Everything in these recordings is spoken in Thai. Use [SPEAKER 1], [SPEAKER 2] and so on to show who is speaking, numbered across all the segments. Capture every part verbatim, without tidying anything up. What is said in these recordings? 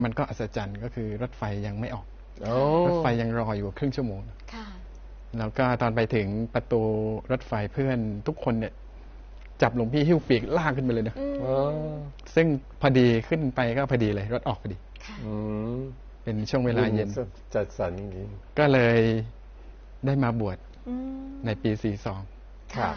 [SPEAKER 1] มันก็อัศจรรย์ก็คือรถไฟยังไม่ออกรถไฟยังรออยู่ครึ่งชั่วโมงแล้วก็ตอนไปถึงประตูรถไฟเพื่อนทุกคนเนี่ยจับหลวงพี่หิ้วปีกลากขึ้นไปเลยนะซึ่งพอดีขึ้นไปก็พอดีเลยรถออกพอดีเป็นช่วงเวลาเย็น
[SPEAKER 2] จัดสรรอย่างนี้
[SPEAKER 1] ก็เลยได้มาบวชในปีสี่สอง
[SPEAKER 2] ครับ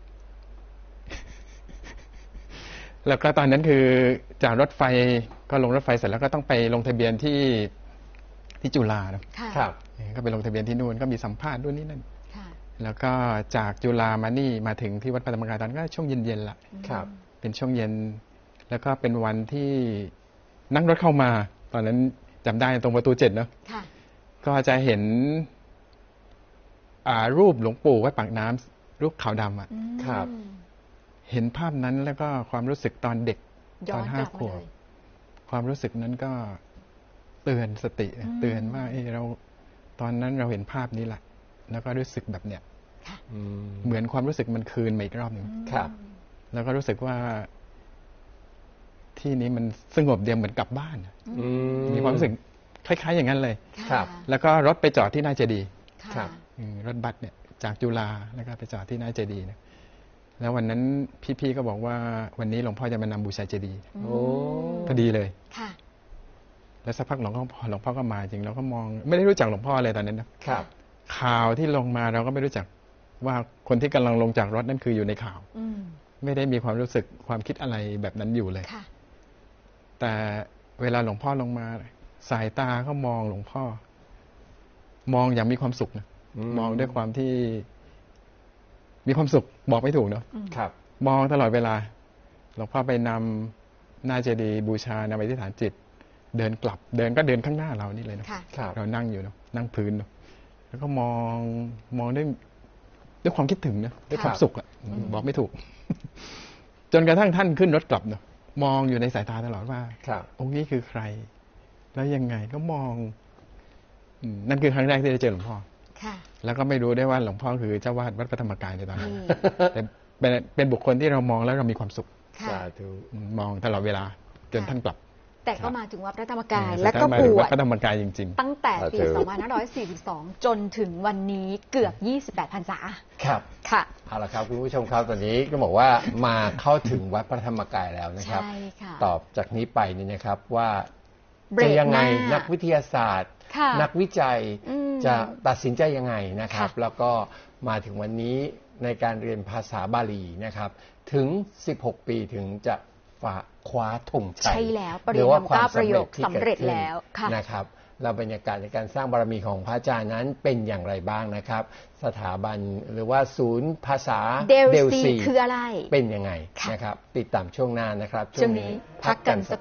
[SPEAKER 1] แล้วก็ตอนนั้นคือจากรถไฟก็ลงรถไฟเสร็จแล้วก็ต้องไปลงทะเบียนที่ที่จุฬา
[SPEAKER 2] ครับ
[SPEAKER 1] ก็ไปลงทะเบียนที่นู่นก็มีสัมภาษณ์ด้วยนี่นั่นแล้วก็จากจุฬามานี่มาถึงที่วัดพระธรรมกายตอนนั้นก็ช่วงเย็นๆละ
[SPEAKER 2] ครับ
[SPEAKER 1] เป็นช่วงเย็นแล้วก็เป็นวันที่นั่งรถเข้ามาตอนนั้นจำได้ตรงประตูเจ็ดเนาะก็จะเห็นรูปหลวงปู่วัดปากน้ำรูปขาวดำอ่ะ
[SPEAKER 2] ครับ
[SPEAKER 1] เห็นภาพนั้นแล้วก็ความรู้สึกตอนเด็กตอนห้าขวบความรู้สึกนั้นก็เตือนสติเตือนว่าเออเราตอนนั้นเราเห็นภาพนี้แหละแล้วก็รู้สึกแบบเนี้ยเหมือนความรู้สึกมันคืนมาอีกรอบหนึ่ง
[SPEAKER 2] ครับ
[SPEAKER 1] แล้วก็รู้สึกว่าที่นี้มันสงบเดียวเหมือนกลับบ้านมีความรู้สึกคล้ายๆอย่างนั้นเลย
[SPEAKER 2] ครับ
[SPEAKER 1] แล้วก็รถไปจอดที่หน้าเจดีย์
[SPEAKER 2] ครับ
[SPEAKER 1] รถบัสเนี่ยจากจุฬาแล้วก็ไปจอดที่หน้าเจดีย์นะแล้ววันนั้นพี่ๆก็บอกว่าวันนี้หลวงพ่อจะมานำบูชาเจดีย์พอดีเลยแล้วสักพักหลวงพ่อหลวงพ่อก็มาจริงเราก็มองไม่ได้รู้จักหลวงพ่อเลยตอนนั้นนะครับข่าวที่ลงมาเราก็ไม่รู้จักว่าคนที่กำลังลงจากรถนั่นคืออยู่ในข่าวไม่ได้มีความรู้สึกความคิดอะไรแบบนั้นอยู่เลยแต่เวลาหลวงพ่อลงมาสายตาก็มองหลวงพ่อมองอย่างมีความสุขนะมองด้วยความที่มีความสุขบอกไม่ถูกเนาะ
[SPEAKER 2] ครับ
[SPEAKER 1] มองตลอดเวลาหลวงพ่อไปนำหน้าเจดีย์บูชานำไปที่ฐานจิตเดินกลับเดินก็เดินข้างหน้าเรานี่เลยเนาะเรานั่งอยู่เนาะนั่งพื้นเนาะแล้วก็มองมองด้วยด้วยความคิดถึงนะด้วยความสุขอะบอกไม่ถูกจนกระทั่งท่านขึ้นรถกลับเนาะมองอยู่ในสายตาตลอดว่าองค์นี้คือใครแล้วยังไงก็มองนั่นคือครั้งแรกที่ได้เจอหลวงพ่อแล้วก็ไม่รู้ได้ว่าหลวงพ่อคือเจ้าวาดวัดพระธรรมกายในตอนนั้นแต่เป็นเป็นบุคคลที่เรามองแล้วเรามีความสุขมองตลอดเวลาจนท่านกลับ
[SPEAKER 3] แต่ก็มาถึงวัดพระธรรมกายแล้วก็บวช
[SPEAKER 1] พระธรรมกายจริง
[SPEAKER 3] ๆตั้งแต่ปีสองพันห้าร้อยสี่สิบสองจนถึงวันนี้เกือบยี่สิบแปดพรรษา
[SPEAKER 2] ครับ
[SPEAKER 3] ค่ะ
[SPEAKER 2] เอาละครับคุณผู้ชมครับตอนนี้ก็บอกว่ามาเข้าถึงวัดพระธรรมกายแล้วนะครับตอบจากนี้ไปนี่นะครับว่าจะยังไงนักวิทยาศาสตร์นักวิจัยจะตัดสินใจยังไงนะครับแล้วก็มาถึงวันนี้ในการเรียนภาษาบาลีนะครับถึงสิบหกปีถึงจะคว้าธงชัย
[SPEAKER 3] ใช่แล้วหรือว่าความประโยคสำเร็จแล้ว
[SPEAKER 2] นะครับแล้วบรรยากาศในการสร้างบารมีของพระอาจารย์นั้นเป็นอย่างไรบ้างนะครับสถาบันหรือว่าศูนย์ภาษา
[SPEAKER 3] เดลซีคืออะไร
[SPEAKER 2] เป็นยังไงนะครับติดตามช่วงหน้านะครับ
[SPEAKER 3] ช่วงนี้พักกันสัก